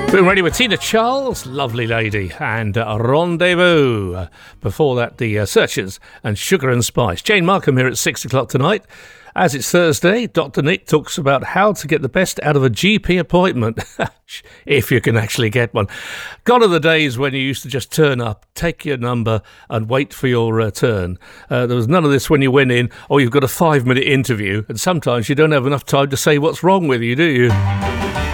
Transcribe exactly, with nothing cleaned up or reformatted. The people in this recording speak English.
Boom Radio with Tina Charles, lovely lady, and uh, Rendezvous. Uh, before that, the uh, Searchers and Sugar and Spice. Jane Markham here at six o'clock tonight. As it's Thursday, Doctor Nick talks about how to get the best out of a G P appointment, if you can actually get one. Gone are the days when you used to just turn up, take your number, and wait for your uh, turn. Uh, there was none of this when you went in, or you've got a five-minute interview, and sometimes you don't have enough time to say what's wrong with you, do you?